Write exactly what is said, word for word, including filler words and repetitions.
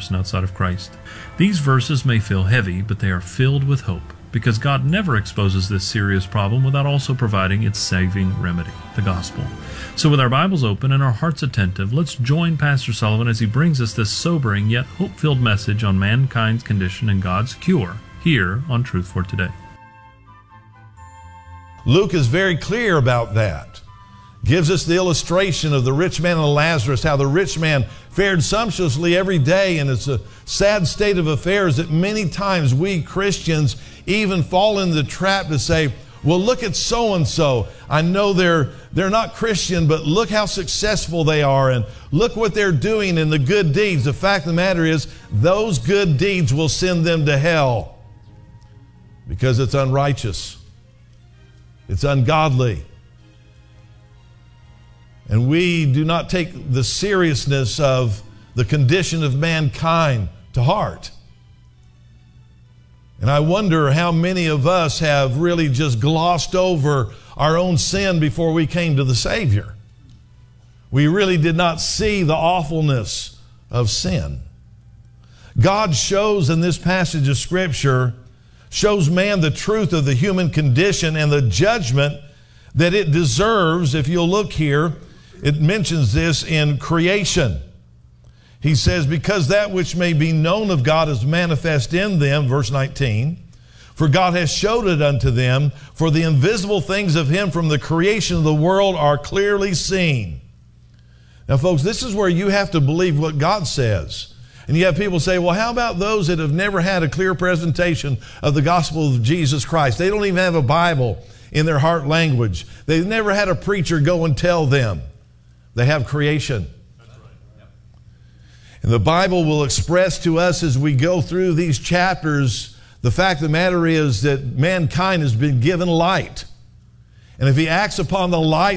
person outside of Christ. These verses may feel heavy, but they are filled with hope, because God never exposes this serious problem without also providing its saving remedy, the gospel. So with our Bibles open and our hearts attentive, let's join Pastor Sullivan as he brings us this sobering yet hope-filled message on mankind's condition and God's cure, here on Truth for Today. Luke is very clear about that. Gives us the illustration of the rich man and Lazarus, how the rich man fared sumptuously every day, and it's a sad state of affairs that many times we Christians even fall in the trap to say, well, look at so-and-so. I know they're they're not Christian, but look how successful they are, and look what they're doing in the good deeds. The fact of the matter is, those good deeds will send them to hell because it's unrighteous. It's ungodly. And we do not take the seriousness of the condition of mankind to heart. And I wonder how many of us have really just glossed over our own sin before we came to the Savior. We really did not see the awfulness of sin. God shows in this passage of Scripture, shows man the truth of the human condition and the judgment that it deserves. If you'll look here, it mentions this in creation. He says, because that which may be known of God is manifest in them, verse nineteen, for God has showed it unto them, for the invisible things of Him from the creation of the world are clearly seen. Now, folks, this is where you have to believe what God says. And you have people say, well, how about those that have never had a clear presentation of the gospel of Jesus Christ? They don't even have a Bible in their heart language. They've never had a preacher go and tell them. They have creation. And the Bible will express to us as we go through these chapters, the fact of the matter is that mankind has been given light. And if he acts upon the light